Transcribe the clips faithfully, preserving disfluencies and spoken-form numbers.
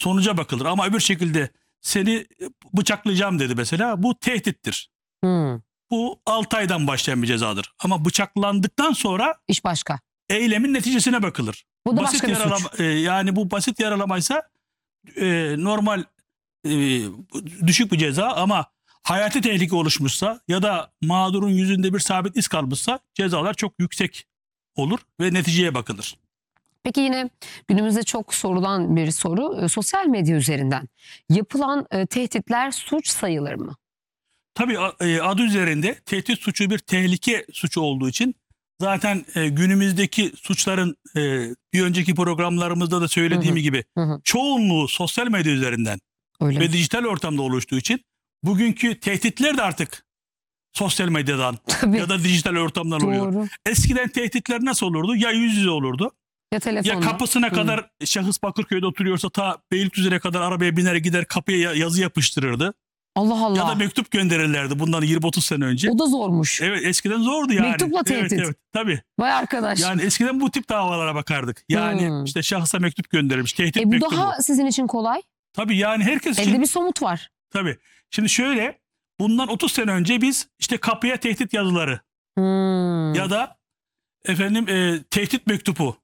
sonuca bakılır. Ama öbür şekilde seni bıçaklayacağım dedi mesela, bu tehdittir. Hmm. Bu altı aydan başlayan bir cezadır. Ama bıçaklandıktan sonra İş başka. eylemin neticesine bakılır. Bu da Basit başka bir yaralama, suç. e, yani bu basit yaralamaysa e, normal e, düşük bir ceza, ama hayati tehlike oluşmuşsa ya da mağdurun yüzünde bir sabit iz kalmışsa cezalar çok yüksek olur ve neticeye bakılır. Peki yine günümüzde çok sorulan bir soru. E, sosyal medya üzerinden yapılan e, tehditler suç sayılır mı? Tabii e, adı üzerinde tehdit suçu bir tehlike suçu olduğu için zaten e, günümüzdeki suçların e, bir önceki programlarımızda da söylediğim Hı hı. gibi Hı hı. çoğunluğu sosyal medya üzerinden Öyle ve mi? dijital ortamda oluştuğu için bugünkü tehditler de artık sosyal medyadan Tabii. ya da dijital ortamdan oluyor. Doğru. Eskiden tehditler nasıl olurdu? Ya yüz yüze olurdu, Ya telefonla. ya kapısına Hı. kadar, şahıs Bakırköy'de oturuyorsa ta Beylikdüzü'ne kadar arabaya biner gider kapıya ya- yazı yapıştırırdı. Allah Allah. Ya da mektup gönderirlerdi bundan yirmi otuz sene önce. O da zormuş. Evet, eskiden zordu yani. Mektupla tehdit. Evet, evet, tabii. Vay arkadaş. Yani eskiden bu tip davalara bakardık. Yani Hmm. işte şahsa mektup gönderilmiş, tehdit e bu mektubu. daha sizin için kolay. Tabii yani herkes için. Elde bir somut var. Tabii. Şimdi şöyle, bundan otuz sene önce biz işte kapıya tehdit yazıları Hmm. ya da efendim e, tehdit mektubu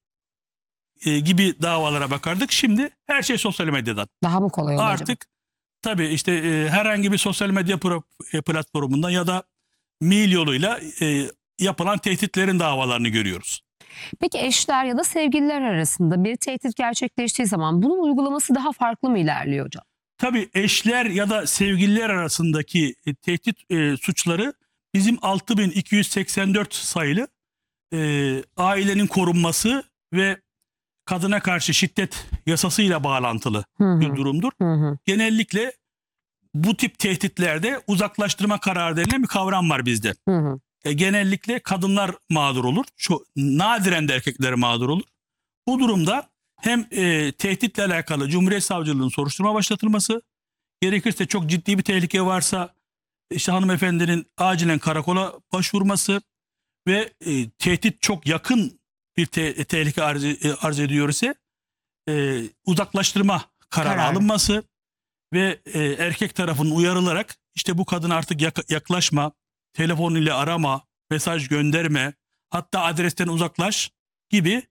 e, gibi davalara bakardık. Şimdi her şey sosyal medyadan. Daha mı kolay oldu acaba? Artık tabii işte e, herhangi bir sosyal medya pro, e, platformundan ya da mail yoluyla e, yapılan tehditlerin davalarını görüyoruz. Peki eşler ya da sevgililer arasında bir tehdit gerçekleştiği zaman bunun uygulaması daha farklı mı ilerliyor hocam? Tabii eşler ya da sevgililer arasındaki e, tehdit e, suçları bizim altı bin iki yüz seksen dört sayılı e, ailenin korunması ve kadına karşı şiddet yasasıyla bağlantılı Hı hı. bir durumdur. Hı hı. Genellikle bu tip tehditlerde uzaklaştırma kararı denilen bir kavram var bizde. Hı hı. E, genellikle kadınlar mağdur olur. Şu, nadiren de erkekler mağdur olur. Bu durumda hem e, tehditle alakalı Cumhuriyet Savcılığı'nın soruşturma başlatılması, gerekirse çok ciddi bir tehlike varsa işte hanımefendinin acilen karakola başvurması ve e, tehdit çok yakın bir te- tehlike arz, e, arz ediyor ise e, uzaklaştırma kararı Karar. alınması ve e, erkek tarafının uyarılarak işte bu kadına artık yak- yaklaşma, telefon ile arama, mesaj gönderme, hatta adresten uzaklaş gibi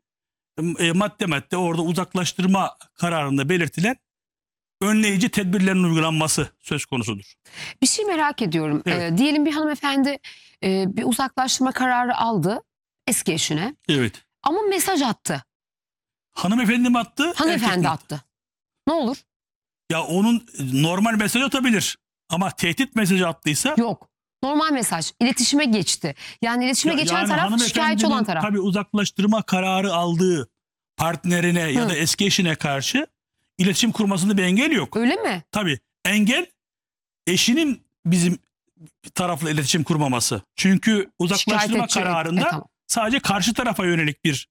e, madde madde orada uzaklaştırma kararında belirtilen önleyici tedbirlerin uygulanması söz konusudur. Bir şey merak ediyorum. Evet. Ee, diyelim bir hanımefendi e, bir uzaklaştırma kararı aldı eski eşine Evet. ama mesaj attı. Hanımefendi mi attı? erkek Hanımefendi mi attı. Ne olur? Ya onun normal mesaj atabilir. Ama tehdit mesajı attıysa Yok. Normal mesaj. İletişime geçti. Yani iletişime Ya- geçen yani taraf şikayetçi hanımefendinin olan taraf. tabii uzaklaştırma kararı aldığı partnerine ya Hı. da eski eşine karşı iletişim kurmasında bir engel yok. Öyle mi? Tabii engel eşinin bizim tarafla iletişim kurmaması. Çünkü uzaklaştırma Şikayet edecek. kararında E, tamam. sadece karşı tarafa yönelik bir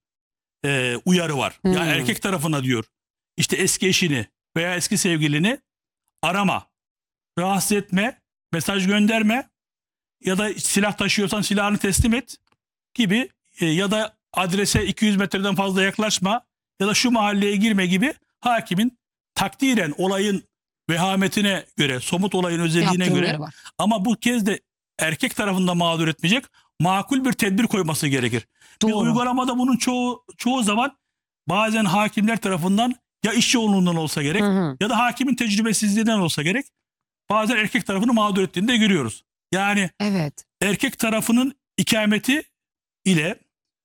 e, uyarı var. Hmm. Yani erkek tarafına diyor işte eski eşini veya eski sevgilini arama, rahatsız etme, mesaj gönderme ya da silah taşıyorsan silahını teslim et gibi e, ya da adrese iki yüz metreden fazla yaklaşma ya da şu mahalleye girme gibi hakimin takdiren olayın vehametine göre, somut olayın özelliğine Yaptığım göre, yeri var. ama bu kez de erkek tarafında mağdur etmeyecek makul bir tedbir koyması gerekir. Biz Doğru. uygulamada bunun çoğu çoğu zaman bazen hakimler tarafından ya iş yoğunluğundan olsa gerek Hı hı. ya da hakimin tecrübesizliğinden olsa gerek bazen erkek tarafını mağdur ettiğini de görüyoruz. Yani Evet. erkek tarafının ikameti ile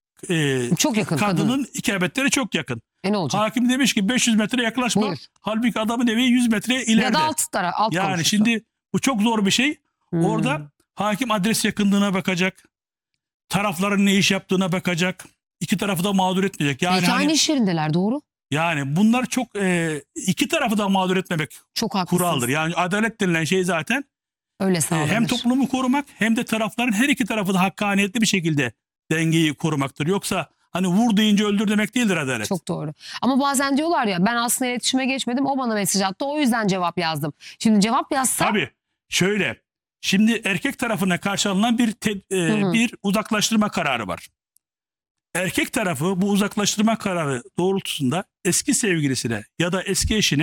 e, Çok yakın kadının kadının. ikametleri çok yakın. E ne olacak? Hakim demiş ki beş yüz metre yaklaşma. Buyur. Halbuki adamın evi yüz metre ileride. Ya da alt taraf, alt yani komşusu. şimdi bu çok zor bir şey. Hmm. Orada hakim adres yakınlığına bakacak. Tarafların ne iş yaptığına bakacak. İki tarafı da mağdur etmeyecek. Yani Belki hani- aynı iş yerindeler, doğru. yani bunlar çok e, iki tarafı da mağdur etmemek Çok haklısınız. kuraldır. Yani adalet denilen şey zaten Öyle e, sağlanır. hem toplumu korumak hem de tarafların her iki tarafı da hakkaniyetli bir şekilde dengeyi korumaktır. Yoksa hani vur deyince öldür demek değildir adalet. Çok doğru. Ama bazen diyorlar ya, ben aslında iletişime geçmedim, o bana mesaj attı, o yüzden cevap yazdım. Şimdi cevap yazsa Tabii şöyle, şimdi erkek tarafına karşı alınan bir te- e, Hı hı. bir uzaklaştırma kararı var. Erkek tarafı bu uzaklaştırma kararı doğrultusunda eski sevgilisine ya da eski eşine